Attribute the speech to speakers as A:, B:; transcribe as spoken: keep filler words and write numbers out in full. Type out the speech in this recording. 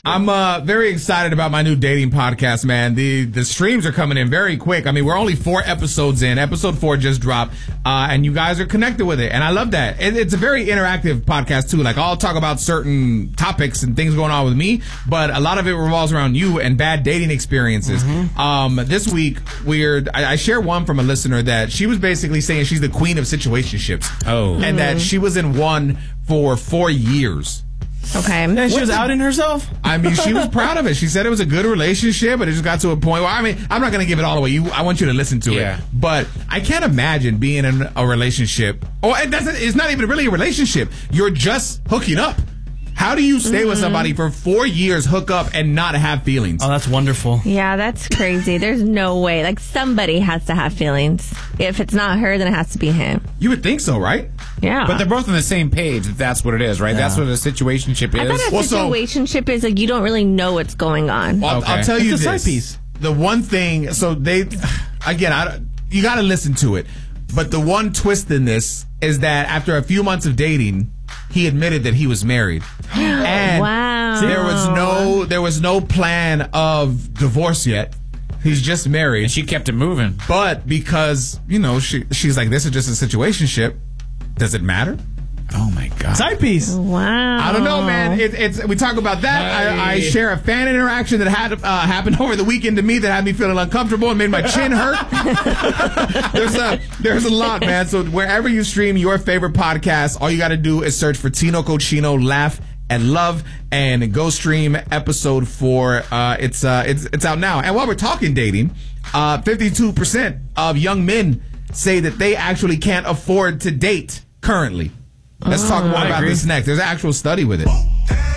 A: I'm uh, very excited about my new dating podcast, man. The the streams are coming in very quick. I mean, we're only four episodes in. Episode four just dropped, uh, and you guys are connected with it, and I love that. It, it's a very interactive podcast too. Like, I'll talk about certain topics and things going on with me, but a lot of it revolves around you and bad dating experiences. Mm-hmm. Um, this week, we're I, I share one from a listener that she was basically saying she's the queen of situationships.
B: Oh,
A: and mm-hmm. that she was in one for four years.
C: Okay.
B: And she was outing herself?
A: I mean, she was proud of it. She said it was a good relationship, but it just got to a point where, I mean, I'm not going to give it all away. You, I want you to listen to
B: yeah.
A: it. But I can't imagine being in a relationship. Or it doesn't, it's not even really a relationship. You're just hooking up. How do you stay mm-hmm. with somebody for four years, hook up, and not have feelings?
B: Oh, that's wonderful.
C: Yeah, that's crazy. There's no way. Like, somebody has to have feelings. If it's not her, then it has to be him.
A: You would think so, right?
C: Yeah.
D: But they're both on the same page, if that's what it is, right? Yeah. That's what a situationship is.
C: I thought a
A: well,
C: situationship so, is like you don't really know what's going on.
A: Well,
B: okay.
A: I'll tell you
B: it's a
A: this.
B: side piece.
A: The one thing, so they, again, I, you got to listen to it. But the one twist in this is that after a few months of dating, he admitted that he was married. And
C: wow.
A: there was no there was no plan of divorce yet. He's just married.
D: And she kept it moving.
A: But because, you know, she she's like, this is just a situationship, does it matter?
D: Oh my God.
B: Side piece.
C: Wow.
A: I don't know, man. It, it's we talk about that.
D: Hey.
A: I, I share a fan interaction that had uh, happened over the weekend to me that had me feeling uncomfortable and made my chin hurt. there's a there's a lot, man. So wherever you stream your favorite podcast, all you got to do is search for Tino Cochino, Laugh and Love, and go stream episode four. Uh, it's uh it's it's out now. And while we're talking dating, uh, fifty-two percent of young men say that they actually can't afford to date currently. Let's talk more
B: I
A: about
B: agree.
A: this next. There's an actual study with it.